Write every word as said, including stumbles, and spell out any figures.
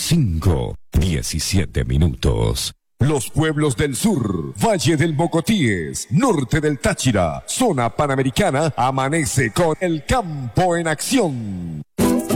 cinco, diecisiete minutos. Los pueblos del sur, Valle del Mocotíes, norte del Táchira, zona panamericana, amanece con el campo en acción.